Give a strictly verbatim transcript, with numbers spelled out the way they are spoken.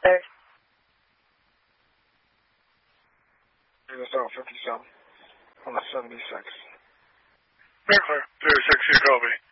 There. It's out fifty-seven on the seventy-six. Very clear. zero six, you copy.